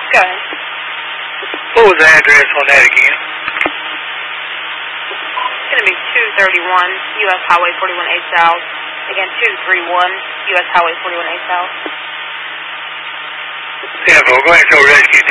Go ahead. What was the address on that again? It's going to be 231 U.S. Highway 41A South. Again, 231 U.S. Highway 41A South. Yeah, go ahead and show rescue